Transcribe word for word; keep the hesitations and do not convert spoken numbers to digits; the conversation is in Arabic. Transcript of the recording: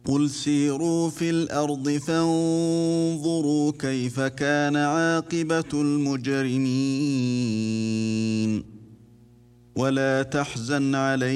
قل سيروا في الأرض فانظروا كيف كان عاقبة المجرمين ولا تحزن عليهم